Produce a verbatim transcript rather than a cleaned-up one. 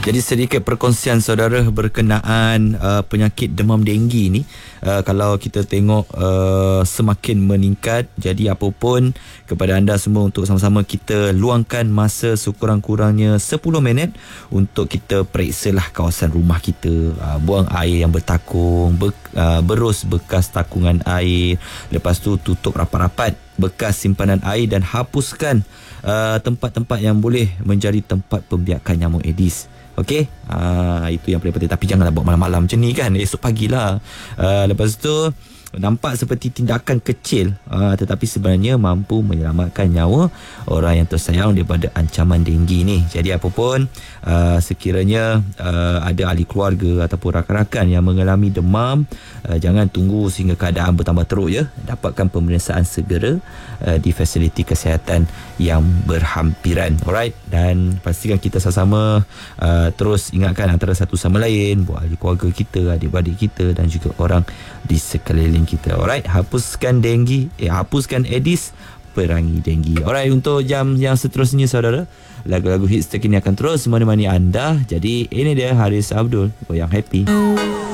Jadi sedikit perkongsian saudara berkenaan uh, penyakit demam denggi ni. Uh, kalau kita tengok uh, semakin meningkat. Jadi apa pun kepada anda semua untuk sama-sama kita luangkan masa sekurang-kurangnya sepuluh minit untuk kita periksalah kawasan rumah kita. Uh, buang air yang bertakung, ber, uh, berus bekas takungan air. Lepas tu tutup rapat-rapat bekas simpanan air dan hapuskan uh, tempat-tempat yang boleh menjadi tempat pembiakan nyamuk Aedes. Okey, uh, itu yang paling penting. Tapi janganlah buat malam-malam macam ni kan. Esok pagilah. Uh, lepas tu nampak seperti tindakan kecil, uh, tetapi sebenarnya mampu menyelamatkan nyawa orang yang tersayang daripada ancaman denggi ni. Jadi apapun uh, sekiranya uh, ada ahli keluarga ataupun rakan-rakan yang mengalami demam, uh, jangan tunggu sehingga keadaan bertambah teruk ya. Dapatkan pemeriksaan segera uh, di fasiliti kesihatan yang berhampiran. Alright, dan pastikan kita sama-sama uh, terus ingatkan antara satu sama lain, buat ahli keluarga kita, adik-beradik kita dan juga orang di sekeliling kita. Alright, hapuskan denggi, eh, hapuskan Aedes, perangi denggi. Alright, untuk jam yang seterusnya saudara, lagu-lagu hits terkini akan terus menemani anda. Jadi ini dia Haris Abdul, goyang happy.